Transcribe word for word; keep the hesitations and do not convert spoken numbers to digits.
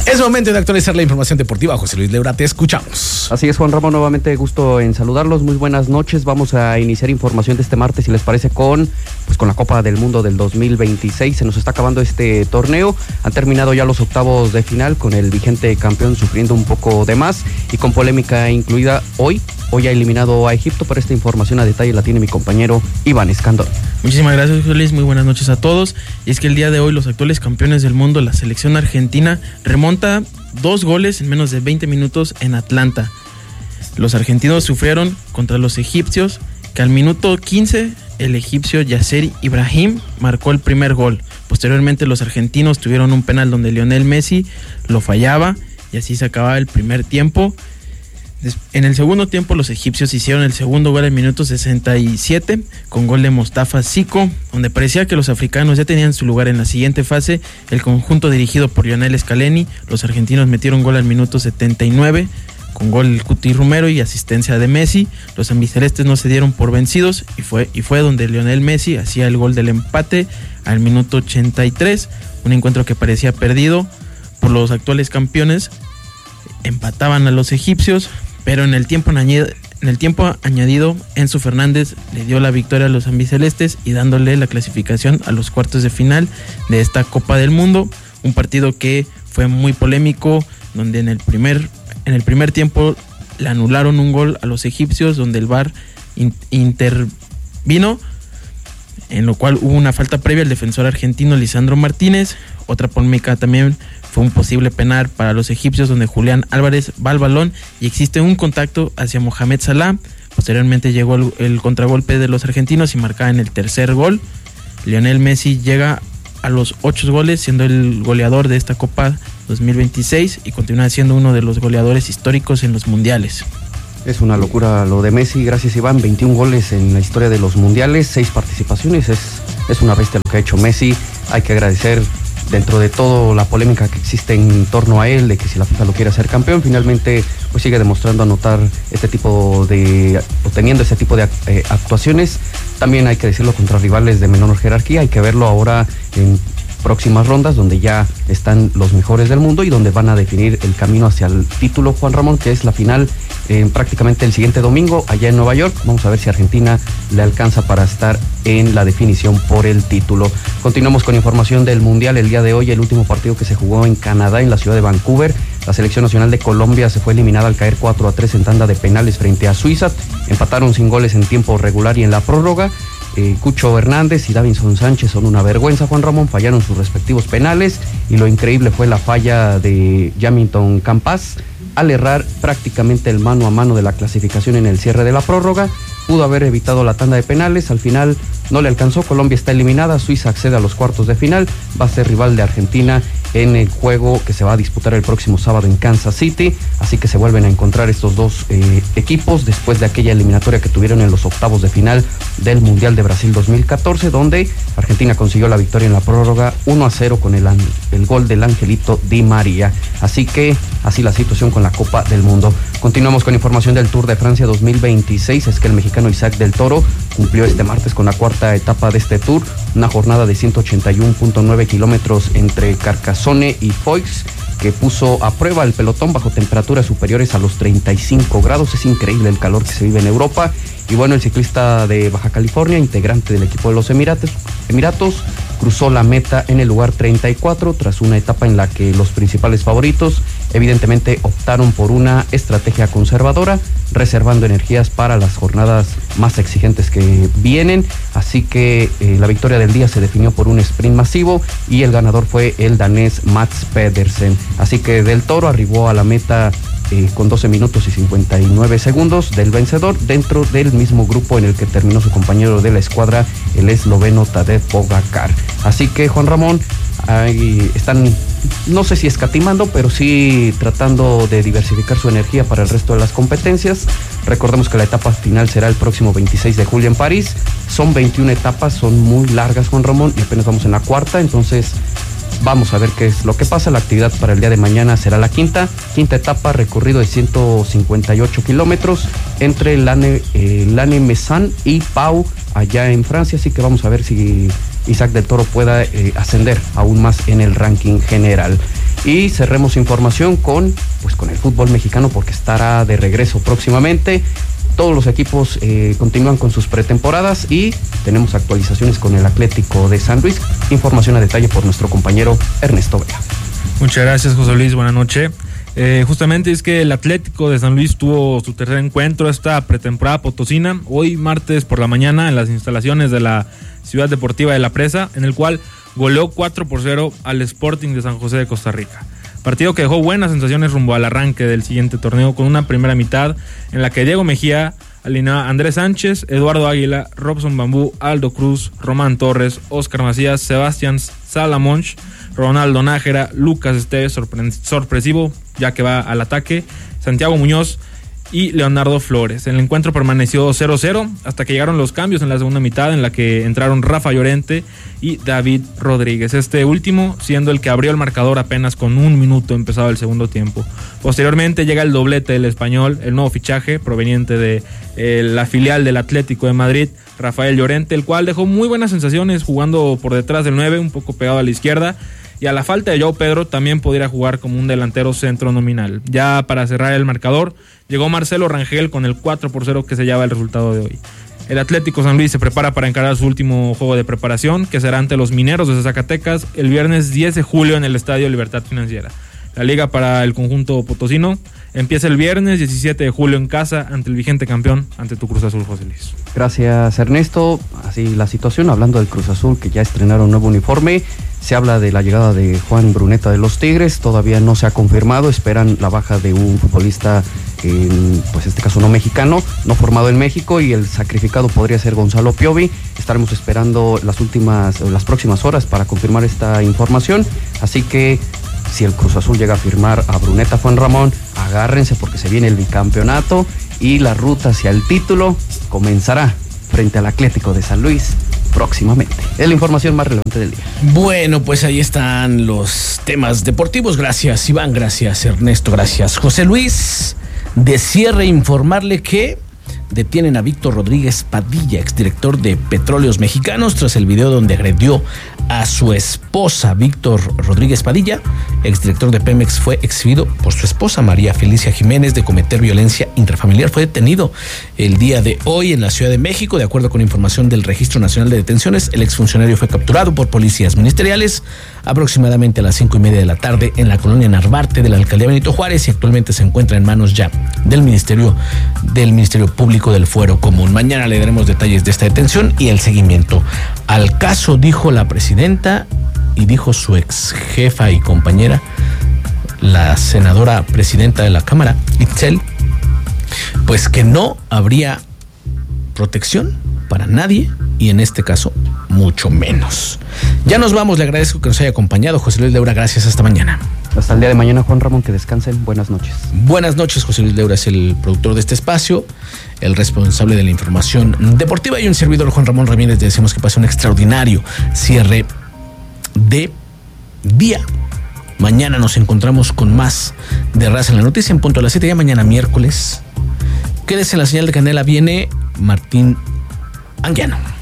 Es momento de actualizar la información deportiva. José Luis Leura, te escuchamos. Así es, Juan Ramón, nuevamente gusto en saludarlos. Muy buenas noches. Vamos a iniciar información de este martes, si les parece, con pues con la Copa del Mundo del dos mil veintiséis. Se nos está acabando este torneo. Han terminado ya los octavos de final, con el vigente campeón sufriendo un poco de más y con polémica incluida hoy. Hoy ha eliminado a Egipto, pero esta información a detalle la tiene mi compañero Iván Escandón. Muchísimas gracias, José Luis. Muy buenas noches a todos. Y es que el día de hoy los actuales campeones del mundo, la selección argentina, remonta dos goles en menos de veinte minutos en Atlanta. Los argentinos sufrieron contra los egipcios, que al minuto quince el egipcio Yasser Ibrahim marcó el primer gol. Posteriormente los argentinos tuvieron un penal donde Lionel Messi lo fallaba y así se acababa el primer tiempo. En el segundo tiempo los egipcios hicieron el segundo gol al minuto sesenta y siete con gol de Mostafa Siko, donde parecía que los africanos ya tenían su lugar en la siguiente fase. El conjunto dirigido por Lionel Scaloni, los argentinos metieron gol al minuto setenta y nueve con gol del Cuti Romero y asistencia de Messi. Los albicelestes no se dieron por vencidos y fue, y fue donde Lionel Messi hacía el gol del empate al minuto ochenta y tres, un encuentro que parecía perdido por los actuales campeones. Empataban a los egipcios, pero en el tiempo añadido, en el tiempo añadido Enzo Fernández le dio la victoria a los albicelestes y dándole la clasificación a los cuartos de final de esta Copa del Mundo. Un partido que fue muy polémico, donde en el primer, en el primer tiempo le anularon un gol a los egipcios, donde el V A R in, intervino, en lo cual hubo una falta previa al defensor argentino Lisandro Martínez. Otra polémica también fue un posible penal para los egipcios, donde Julián Álvarez va al balón y existe un contacto hacia Mohamed Salah. Posteriormente llegó el, el contragolpe de los argentinos y marcaba en el tercer gol. Lionel Messi llega a los ocho goles, siendo el goleador de esta Copa dos mil veintiséis y continúa siendo uno de los goleadores históricos en los mundiales. Es una locura lo de Messi, gracias Iván, veintiún goles en la historia de los mundiales, seis participaciones, es, es una bestia lo que ha hecho Messi. Hay que agradecer, dentro de todo la polémica que existe en torno a él, de que si la FIFA lo quiere hacer campeón, finalmente pues sigue demostrando anotar este tipo de, o teniendo ese tipo de eh, actuaciones. También hay que decirlo contra rivales de menor jerarquía, hay que verlo ahora en próximas rondas, donde ya están los mejores del mundo y donde van a definir el camino hacia el título, Juan Ramón, que es la final eh, prácticamente el siguiente domingo allá en Nueva York. Vamos a ver si Argentina le alcanza para estar en la definición por el título. Continuamos con información del Mundial. El día de hoy, el último partido que se jugó en Canadá, en la ciudad de Vancouver, la selección nacional de Colombia se fue eliminada al caer cuatro a tres en tanda de penales frente a Suiza. Empataron sin goles en tiempo regular y en la prórroga. Eh, Cucho Hernández y Davinson Sánchez son una vergüenza, Juan Ramón, fallaron sus respectivos penales y lo increíble fue la falla de Jamilton Campas al errar prácticamente el mano a mano de la clasificación en el cierre de la prórroga. Pudo haber evitado la tanda de penales, al final no le alcanzó. Colombia está eliminada, Suiza accede a los cuartos de final, va a ser rival de Argentina en el juego que se va a disputar el próximo sábado en Kansas City, así que se vuelven a encontrar estos dos eh, equipos después de aquella eliminatoria que tuvieron en los octavos de final del Mundial de Brasil dos mil catorce, donde Argentina consiguió la victoria en la prórroga uno a cero con el, el gol del Angelito Di María. Así que así la situación con la Copa del Mundo. Continuamos con información del Tour de Francia dos mil veintiséis. Es que el mexicano Isaac del Toro cumplió este martes con la cuarta etapa de este Tour, una jornada de ciento ochenta y uno punto nueve kilómetros entre Carcassonne y Foix, que puso a prueba el pelotón bajo temperaturas superiores a los treinta y cinco grados. Es increíble el calor que se vive en Europa. Y bueno, el ciclista de Baja California, integrante del equipo de los Emiratos, Emiratos, cruzó la meta en el lugar treinta y cuatro tras una etapa en la que los principales favoritos evidentemente optaron por una estrategia conservadora, reservando energías para las jornadas más exigentes que vienen. Así que eh, la victoria del día se definió por un sprint masivo y el ganador fue el danés Mats Pedersen. Así que Del Toro arribó a la meta Eh, con doce minutos y cincuenta y nueve segundos del vencedor, dentro del mismo grupo en el que terminó su compañero de la escuadra, el esloveno Tadej Pogačar. Así que, Juan Ramón, ahí están, no sé si escatimando, pero sí tratando de diversificar su energía para el resto de las competencias. Recordemos que la etapa final será el próximo veintiséis de julio en París. Son veintiuna etapas, son muy largas, Juan Ramón, y apenas vamos en la cuarta, entonces vamos a ver qué es lo que pasa. La actividad para el día de mañana será la quinta, quinta etapa, recorrido de ciento cincuenta y ocho kilómetros entre Lanne, eh, Lannemezan y Pau, allá en Francia. Así que vamos a ver si Isaac del Toro pueda eh, ascender aún más en el ranking general. Y cerremos información con, pues, con el fútbol mexicano, porque estará de regreso próximamente. Todos los equipos eh, continúan con sus pretemporadas y tenemos actualizaciones con el Atlético de San Luis. Información a detalle por nuestro compañero Ernesto Vega. Muchas gracias, José Luis, buenas noches. Eh, justamente es que el Atlético de San Luis tuvo su tercer encuentro esta pretemporada potosina, hoy martes por la mañana en las instalaciones de la Ciudad Deportiva de La Presa, en el cual goleó cuatro por cero al Sporting de San José de Costa Rica. Partido que dejó buenas sensaciones rumbo al arranque del siguiente torneo, con una primera mitad en la que Diego Mejía alineó a Andrés Sánchez, Eduardo Águila, Robson Bambú, Aldo Cruz, Román Torres, Óscar Macías, Sebastián Salamonch, Ronaldo Nájera, Lucas Esteves, sorpre- sorpresivo ya que va al ataque, Santiago Muñoz y Leonardo Flores. El encuentro permaneció cero cero hasta que llegaron los cambios en la segunda mitad, en la que entraron Rafa Llorente y David Rodríguez, este último siendo el que abrió el marcador apenas con un minuto empezado el segundo tiempo. Posteriormente llega el doblete del español, el nuevo fichaje proveniente de eh, la filial del Atlético de Madrid, Rafael Llorente, el cual dejó muy buenas sensaciones jugando por detrás del nueve, un poco pegado a la izquierda, y a la falta de Joao Pedro también podría jugar como un delantero centro nominal. Ya para cerrar el marcador, llegó Marcelo Rangel con el cuatro por cero que sellaba el resultado de hoy. El Atlético San Luis se prepara para encarar su último juego de preparación, que será ante los Mineros de Zacatecas el viernes diez de julio en el Estadio Libertad Financiera. La liga para el conjunto potosino empieza el viernes diecisiete de julio en casa ante el vigente campeón, ante tu Cruz Azul, José Luis. Gracias, Ernesto. Así la situación, hablando del Cruz Azul, que ya estrenaron nuevo uniforme. Se habla de la llegada de Juan Bruneta de los Tigres, todavía no se ha confirmado, esperan la baja de un futbolista, en, pues en este caso no mexicano, no formado en México, y el sacrificado podría ser Gonzalo Piovi. Estaremos esperando las últimas, las próximas horas para confirmar esta información, así que si el Cruz Azul llega a firmar a Bruneta Juan Ramón, agárrense porque se viene el bicampeonato y la ruta hacia el título comenzará frente al Atlético de San Luis próximamente. Es la información más relevante del día. Bueno, pues ahí están los temas deportivos. Gracias, Iván. Gracias, Ernesto. Gracias, José Luis. De cierre, informarle que detienen a Víctor Rodríguez Padilla, exdirector de Petróleos Mexicanos, tras el video donde agredió a su esposa. Víctor Rodríguez Padilla, exdirector de Pemex, fue exhibido por su esposa María Felicia Jiménez de cometer violencia intrafamiliar. Fue detenido el día de hoy en la Ciudad de México. De acuerdo con información del Registro Nacional de Detenciones, el exfuncionario fue capturado por policías ministeriales aproximadamente a las cinco y media de la tarde en la colonia Narvarte de la alcaldía Benito Juárez, y actualmente se encuentra en manos ya del Ministerio del Ministerio Público del Fuero Común. Mañana le daremos detalles de esta detención y el seguimiento al caso, dijo la presidenta y dijo su ex jefa y compañera, la senadora presidenta de la Cámara, Itzel, pues que no habría protección para nadie, y en este caso mucho menos. Ya nos vamos, le agradezco que nos haya acompañado José Luis Leura, gracias, hasta mañana. Hasta el día de mañana, Juan Ramón, que descansen, buenas noches. Buenas noches. José Luis Leura es el productor de este espacio, el responsable de la información deportiva, y un servidor, Juan Ramón Ramírez. Le decimos que pase un extraordinario cierre de día. Mañana nos encontramos con más de Raza en la Noticia en punto a las siete, ya mañana miércoles. Quédese en la señal de Canela, viene Martín Anguiano.